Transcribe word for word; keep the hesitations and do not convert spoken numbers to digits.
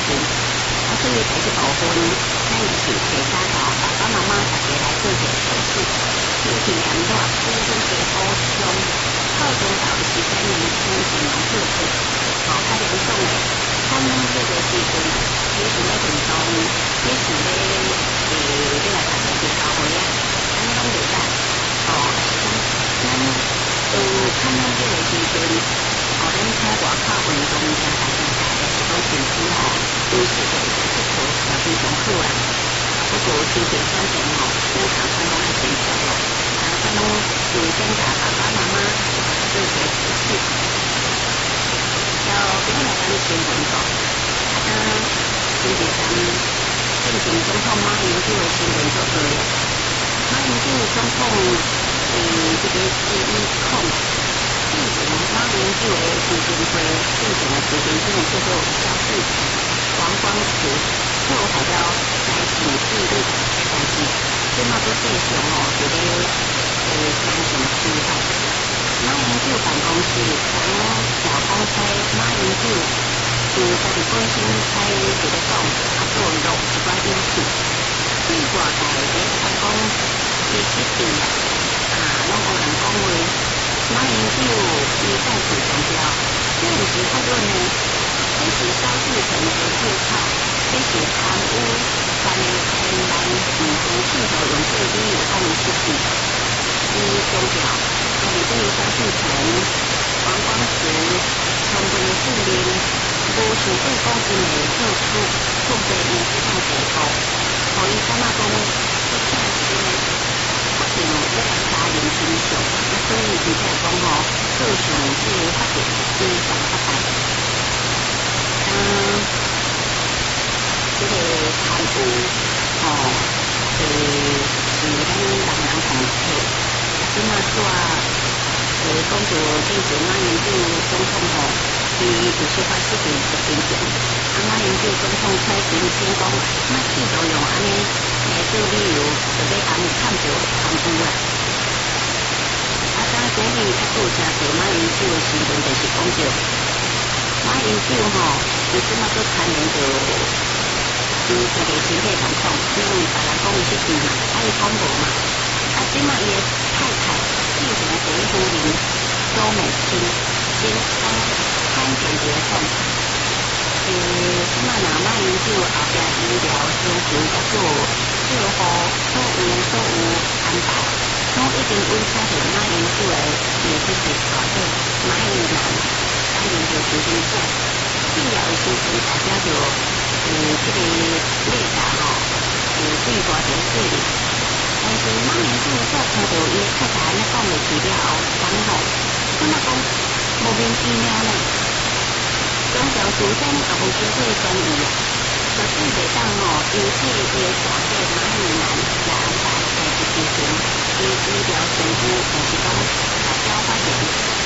情。啊，所以在这部分，咱就是提早到爸爸妈妈大家来做一个测试，身体严热，水分加补充，靠中到时间年轻尽量做做，哦，较严重的，产冷这个时阵，你是要运动，你是要诶，你来打个电话会啊，安尼拢袂使，哦，是讲咱有产冷这个时阵，哦，咱在外口运动加大家大家是讲身体吼，有时会不妥，就非常好啊。不过身体转变吼，咱常常拢爱珍惜咯，常常拢事先甲爸爸妈妈做一个指示。要今日来讲新闻报，啊，当新闻上进行总统马英九的新闻做对，马英九总统诶，这个第一控进行马英九的基金会进行的时间，这个叫做萧世成、王光慈破坏了该省纪录，但是这么多对象哦，伫咧诶进行司法。马英九办公室从小公差马英九有家己本身在伫咧讲，啊，做录一寡影片，对外界咧传讲其实伫啊，拢有人讲话，马英九伊再次强调，这毋是法律呢，这是萧世成的借口，这是贪污赚的千万唔通试图用这个理由讲伊失职。伊强调，家己对萧世成、王光慈充分的信任，无想过讲因会做出触犯民主党制度，互伊感觉讲这正是呢，法定要来查人真相，啊，所以伊才讲吼，告上这个法庭非常发达。嗯，这个贪污，吼，诶，是咱人人同体。即马煞，诶，讲到进前马英九总统吼，伊有小可失去执行权，啊，马英九总统出声先讲，莫试图用安尼来做理由，就要安探着贪污啦。啊，当今日较顾正侪马英九的新闻，就是讲着马英九吼，伊即马佫牵连着伊家己身体状况，因为别人讲伊失智嘛，啊，伊讲无嘛。啊，即马伊的太太继承第一夫人周美青，因讲罕见地讲，诶，即马若马英九后壁医疗需求甲做照护所有所有安排，拢已经为差着马英九的面积是大体马英男担任着执行长，必要的时阵代表着诶，即个列达吼，诶，对外地势力。但是马英九在听到伊太太安尼讲落去了后，然后感觉讲莫名其妙呢，中条事先也无经过专议啊，绝对袂当吼由这伊的大姐马英男来安排代志进行，伊医疗评估，但是讲来交发言，